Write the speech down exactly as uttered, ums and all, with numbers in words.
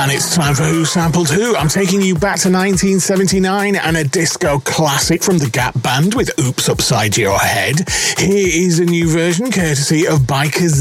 And it's time for Who Sampled Who. I'm taking you back to nineteen seventy-nine and a disco classic from the Gap Band with Oops Upside Your Head. Here is a new version courtesy of Biker Z.